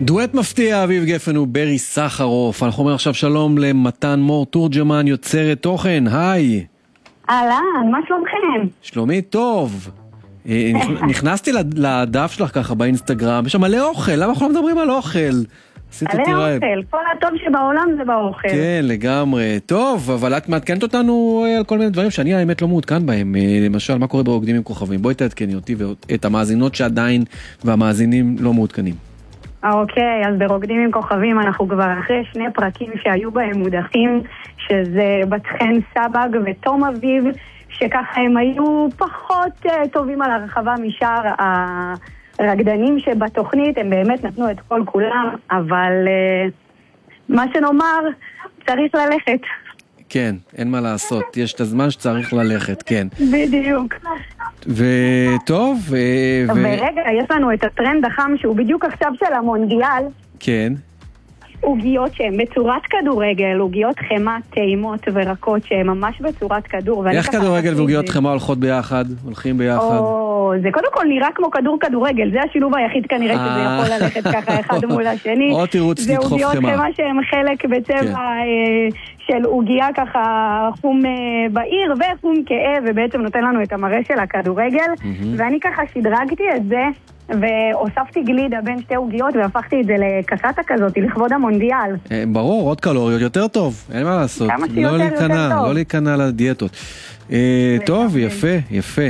דואט מפתיע, אביב גפן וברי סחרוף. אנחנו אומרים עכשיו שלום למתן מור תורג'מן, יוצרת תוכן. היי. אהלן, מה שלומכם? שלומי טוב. נכנסתי לדף שלך ככה באינסטגרם, יש שם מלא אוכל, למה אנחנו לא מדברים על אוכל? מלא אוכל, כל הטוב שבעולם זה באוכל. כן, לגמרי. טוב, אבל את מעדכנת אותנו על כל מיני דברים שאני האמת לא מעודכן בהם. למשל, מה קורה ברוקדים עם כוכבים? בואי תעדכני אותי ואת המאזינות שעדיין והמאזינים לא מעודכנים. אוקיי, אז ברוקדים עם כוכבים אנחנו כבר אחרי 2 פרקים שהיו בהם מודחים, שזה בת חן סבג ותום אביב, שככה הם היו פחות טובים על הרחבה משאר הרקדנים שבתוכנית, הם באמת נתנו את כל כולם, אבל מה שנאמר, צריך ללכת. כן, אין מה לעשות, יש את הזמן שצריך ללכת, כן. בדיוק. וטוב, ורגע, יש לנו את הטרנד החם שהוא בדיוק עכשיו של המונדיאל. כן. עוגיות שהן בצורת כדורגל, עוגיות חמה, טעימות ורקות שהן ממש בצורת כדור. איך כדורגל ועוגיות חמה הולכות ביחד? הולכים ביחד? זה קודם כל נראה כמו כדורגל, זה השילוב היחיד כנראה שזה יכול ללכת ככה אחד מול השני. או תירוץ לדחוף חמה. זה עוגיות חמה שהן חלק בצבע של עוגיה ככה חום בעיר וחום כאב, ובעצם נותן לנו את המראה של הכדורגל. ואני ככה שדרגתי את זה, והוספתי גלידה בין 2 עוגיות והפכתי את זה לקסטה כזאת לכבוד המונדיאל. ברור, עוד קלוריות יותר טוב, אין מה לעשות. לא להיכנע לדיאטות. טוב, יפה.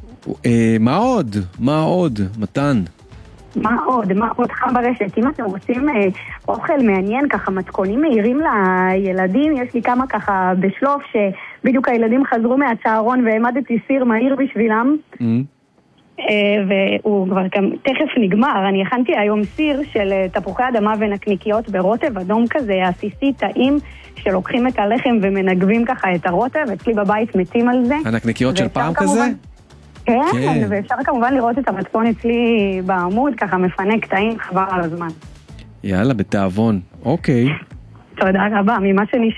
מה עוד, מתן? מה עוד חם ברשת? אם אתם רוצים אוכל מעניין, ככה מתכונים מהירים לילדים, יש לי כמה ככה בשלוף שבדיוק הילדים חזרו מהצהרון והעמדתי סיר מהיר בשבילם. והוא כבר תכף נגמר. אני הכנתי היום סיר של תפוחי אדמה ונקניקיות ברוטב אדום כזה, עסיסי טעים, שלוקחים את הלחם ומנגבים ככה את הרוטב, אצלי בבית מתים על זה. הנקניקיות של פעם כזה? כן, ואפשר כמובן לראות את המתכון אצלי בעמוד, ככה מפנק טעים, חבל על הזמן. יאללה, בתאבון. אוקיי. תודה רבה, ממה שנשאר.